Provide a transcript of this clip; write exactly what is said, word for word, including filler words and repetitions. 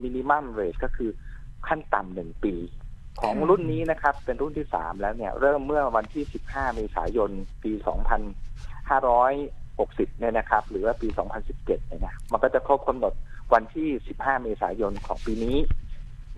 มินิมัมเรทก็คือขั้นต่ำหนึ่งปีของรุ่นนี้นะครับเป็นรุ่นที่สามแล้วเนี่ยเริ่มเมื่อวันที่สิบห้าเมษายนปีสองพันห้าร้อยหกสิบเนี่ยนะครับหรือว่าปีสองพันสิบเจ็ดเนี่ยนะมันก็จะครบกำหนดวันที่สิบห้าเมษายนของปีนี้